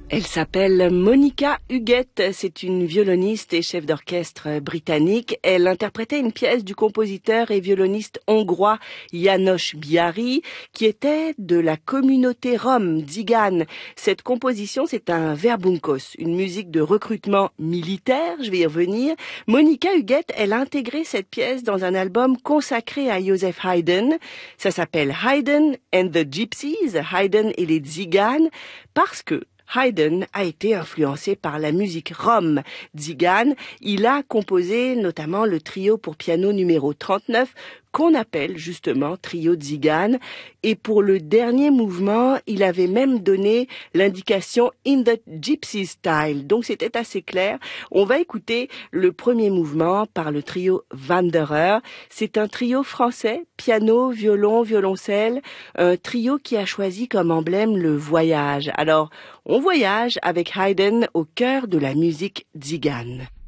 Elle s'appelle Monica Huguette, c'est une violoniste et chef d'orchestre britannique. Elle interprétait une pièce du compositeur et violoniste hongrois János Biári, qui était de la communauté rom Tzigane. Cette composition, c'est un verbunkos, une musique de recrutement militaire, je vais y revenir. Monica Huguette, elle a intégré cette pièce dans un album consacré à Joseph Haydn. Ça s'appelle Haydn and the Gypsies, Haydn et les Tziganes, parce que Haydn a été influencé par la musique rom Tzigane. Il a composé notamment le trio pour piano numéro 39, qu'on appelle justement trio Tzigane. Et pour le dernier mouvement, il avait même donné l'indication in the gypsy style. Donc c'était assez clair. On va écouter le premier mouvement par le trio Wanderer. C'est un trio français, piano, violon, violoncelle, un trio qui a choisi comme emblème le voyage. Alors, on voyage avec Haydn au cœur de la musique Tzigane.